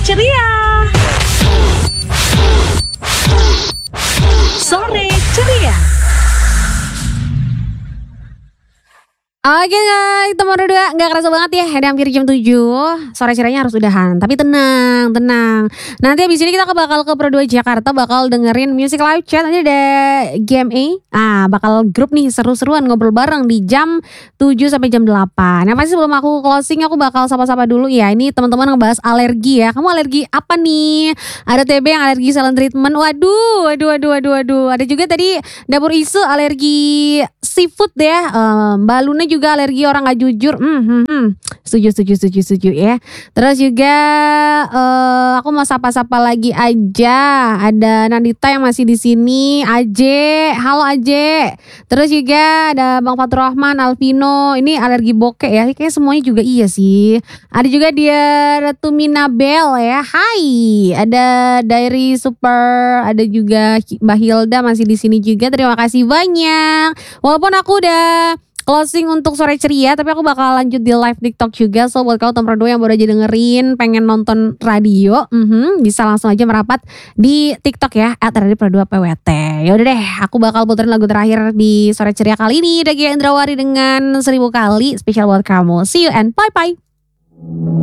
ceria. Sore ceria. Oke guys, teman berdua gak kerasa banget ya, udah hampir jam 7. Sore cerianya harus udahan, tapi tenang. Nanti abis ini kita bakal ke Pro 2 Jakarta, bakal dengerin music live chat. Nanti ada GMA, bakal grup nih seru-seruan ngobrol bareng di jam 7 sampai jam 8. Nah pasti sebelum aku closing, aku bakal sapa-sapa dulu ya. Ini teman-teman ngebahas alergi ya. Kamu alergi apa nih? Ada TB yang alergi silent treatment. Waduh. Ada juga tadi dapur isu alergi seafood ya. Mbak Luna juga alergi orang gak jujur. Setuju ya. Terus juga aku mau sapa-sapa lagi aja. Ada Nandita yang masih di sini. Aje, halo Aje. Terus juga ada Bang Fatur Rahman, Alvino. Ini alergi bokeh ya. Kayaknya semuanya juga iya sih. Ada juga dia Ratu Minabel ya. Hai. Ada Diary Super. Ada juga Mbak Hilda masih di sini juga. Terima kasih banyak. Walaupun aku udah closing untuk sore ceria, tapi aku bakal lanjut di live TikTok juga. So buat kamu teman dua yang baru aja dengerin, pengen nonton radio, bisa langsung aja merapat di TikTok ya @radio2PWT. Yaudah deh, aku bakal puterin lagu terakhir di sore ceria kali ini. Dagi Indrawari dengan 1000 kali spesial buat kamu. See you and bye bye.